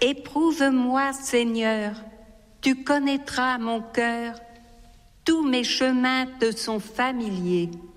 Éprouve-moi, Seigneur, tu connaîtras mon cœur, tous mes chemins te sont familiers.